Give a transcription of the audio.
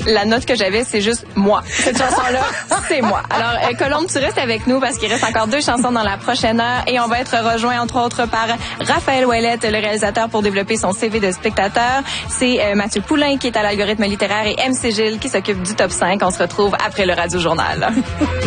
la note que j'avais, c'est juste moi. Cette chanson-là, c'est moi. Alors, Colombe, tu restes avec nous parce qu'il reste encore 2 chansons dans la prochaine heure et on va être rejoint, entre autres, par Raphaël Ouellette, le réalisateur, pour développer son CV de spectateur. C'est Mathieu Poulain qui est à l'algorithme littéraire et MC Gilles qui s'occupe du top 5. On se retrouve après le Radio Journal.